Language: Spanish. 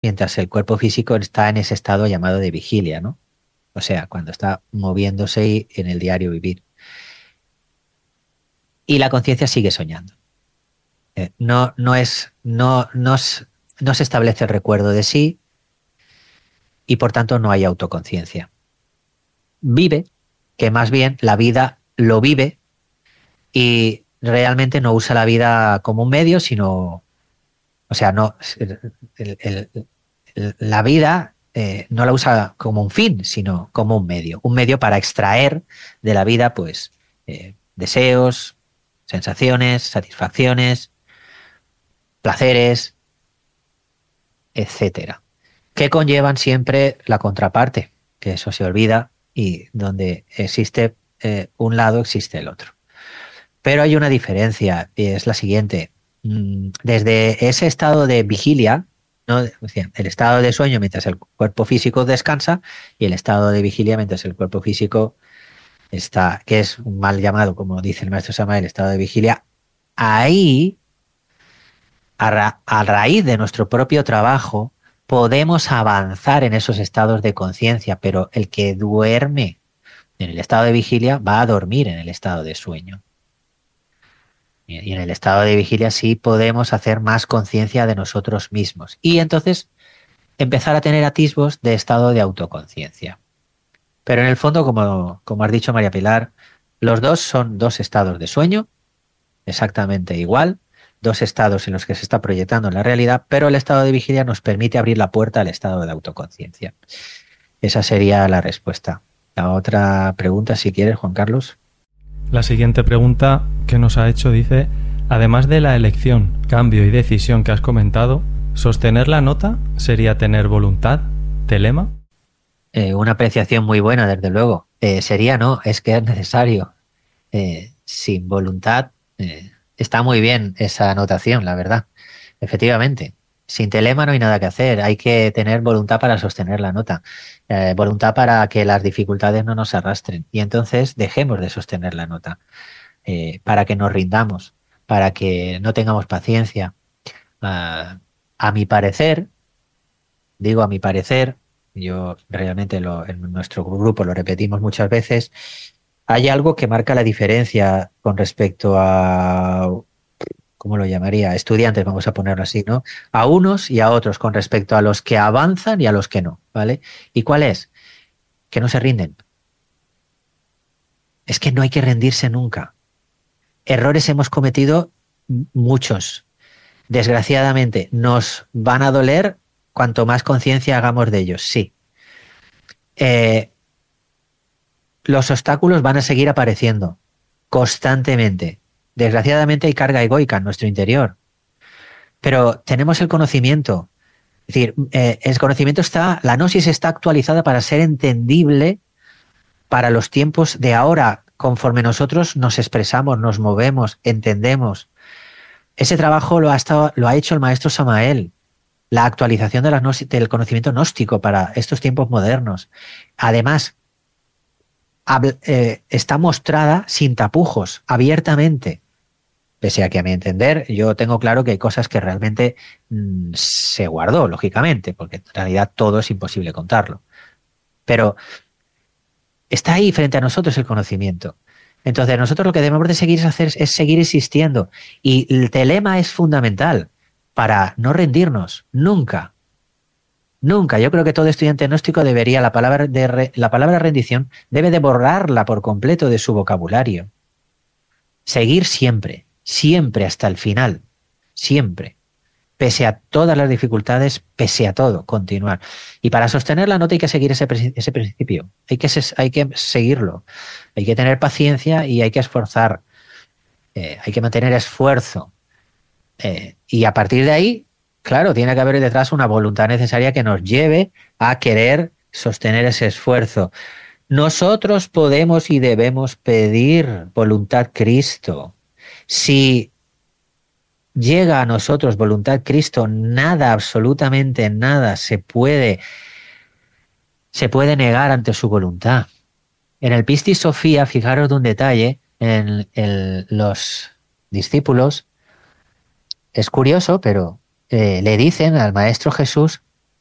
mientras el cuerpo físico está en ese estado llamado de vigilia, ¿no? O sea, cuando está moviéndose en el diario vivir. Y la conciencia sigue soñando. No se establece el recuerdo de sí y por tanto no hay autoconciencia. Vive, que más bien la vida lo vive y realmente no usa la vida como un medio, sino, o sea, no, el, el, la vida no la usa como un fin, sino como un medio para extraer de la vida, pues, deseos, sensaciones, satisfacciones, placeres, etcétera, que conllevan siempre la contraparte, que eso se olvida y donde existe un lado existe el otro. Pero hay una diferencia y es la siguiente. Desde ese estado de vigilia, ¿no? O sea, el estado de sueño mientras el cuerpo físico descansa y el estado de vigilia mientras el cuerpo físico está, que es un mal llamado, como dice el maestro Samael, el estado de vigilia, ahí, a raíz de nuestro propio trabajo, podemos avanzar en esos estados de conciencia, pero el que duerme en el estado de vigilia va a dormir en el estado de sueño. Y en el estado de vigilia sí podemos hacer más conciencia de nosotros mismos. Y entonces empezar a tener atisbos de estado de autoconciencia. Pero en el fondo, como has dicho María Pilar, los dos son dos estados de sueño, exactamente igual, dos estados en los que se está proyectando en la realidad, pero el estado de vigilia nos permite abrir la puerta al estado de autoconciencia. Esa sería la respuesta. La otra pregunta, si quieres, Juan Carlos. La siguiente pregunta que nos ha hecho dice, además de la elección, cambio y decisión que has comentado, ¿sostener la nota sería tener voluntad? ¿Telema? Una apreciación muy buena, desde luego. Sería, no, es que es necesario. Sin voluntad, está muy bien esa anotación, la verdad. Efectivamente. Sin telema no hay nada que hacer. Hay que tener voluntad para sostener la nota. Voluntad para que las dificultades no nos arrastren. Y entonces dejemos de sostener la nota. Para que nos rindamos. Para que no tengamos paciencia. A mi parecer, digo a mi parecer, yo realmente en nuestro grupo lo repetimos muchas veces, hay algo que marca la diferencia con respecto a, ¿cómo lo llamaría? Estudiantes, vamos a ponerlo así, ¿no? A unos y a otros con respecto a los que avanzan y a los que no, ¿vale? ¿Y cuál es? Que no se rinden. Es que no hay que rendirse nunca. Errores hemos cometido muchos. Desgraciadamente, nos van a doler cuanto más conciencia hagamos de ellos, sí. Los obstáculos van a seguir apareciendo constantemente. Desgraciadamente hay carga egoica en nuestro interior, pero tenemos el conocimiento. Es decir, el conocimiento está, la gnosis está actualizada para ser entendible para los tiempos de ahora, conforme nosotros nos expresamos, nos movemos, entendemos. Ese trabajo lo ha hecho el maestro Samael, la actualización de del conocimiento gnóstico para estos tiempos modernos. Además, está mostrada sin tapujos, abiertamente. Pese a que, a mi entender, yo tengo claro que hay cosas que realmente se guardó, lógicamente, porque en realidad todo es imposible contarlo. Pero está ahí frente a nosotros el conocimiento. Entonces, nosotros lo que debemos de seguir es seguir existiendo. Y el telema es fundamental para no rendirnos, nunca. Nunca. Yo creo que todo estudiante gnóstico debería, la palabra rendición, debe de borrarla por completo de su vocabulario. Seguir siempre, siempre hasta el final, siempre. Pese a todas las dificultades, pese a todo, continuar. Y para sostener la nota hay que seguir ese principio, hay que seguirlo, hay que tener paciencia y hay que esforzar, hay que mantener esfuerzo. Y a partir de ahí, claro, tiene que haber detrás una voluntad necesaria que nos lleve a querer sostener ese esfuerzo. Nosotros podemos y debemos pedir voluntad Cristo. Si llega a nosotros voluntad Cristo, nada, absolutamente nada se puede negar ante su voluntad. En el Pistis Sofía, fijaros de un detalle, en los discípulos, es curioso, pero le dicen al Maestro Jesús